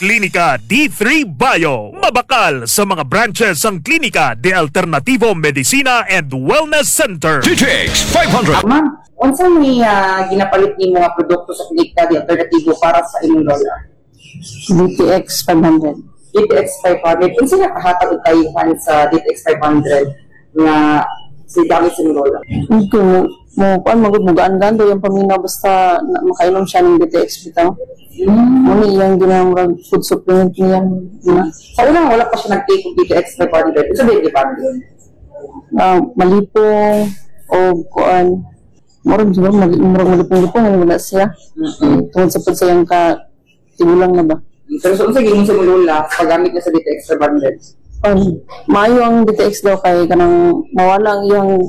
Klinika D3 Bio. Mabakal sa mga branches ang Klinika de Alternativo Medicina and Wellness Center. GTX 500. Ma'am, unsa may ginapalit ni mga produkto sa Klinika de Alternativo para sa inyong lola? DTX 500. DTX 500. Unsa nakahatag og kayuhan sa DTX 500 nga si gamit sa inyong lola? Kung magbugaan yung paminaw basta makainom siya ng DTX bitaw. Muni yung ginamurag food supplement niya. Sa unang wala pa siya nag-take ng DTX 500. Ito ba yung department? Malipong o kuan. Murag malipong-lipong wala siya. Tungkol sa pagsayang ka tigulang na ba? Pero sa unsa gini sa inyong lola paggamit niya sa DTX 500? Maayo ang DTX daw kay kanang mawala ang iyang